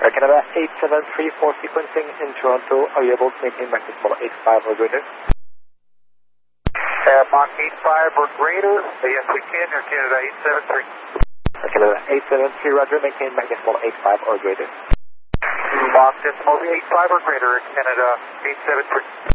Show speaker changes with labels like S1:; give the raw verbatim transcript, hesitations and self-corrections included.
S1: Air Canada eight seven three four sequencing in Toronto. Are you able to maintain Mach decimal eight five or greater?
S2: Uh, Mach eight five or greater? Yes, we can. Air Canada eight seven three.
S1: Air Canada eight seven three, roger. Maintain Mach decimal eight five or greater.
S2: Mach decimal eight five or greater. Air Canada eight seven three.